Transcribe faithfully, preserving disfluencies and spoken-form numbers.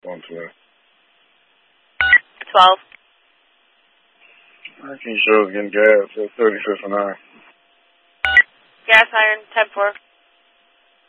One today. twelve. I can show us getting gas at thirty-fifth and nine. Gas iron, ten four.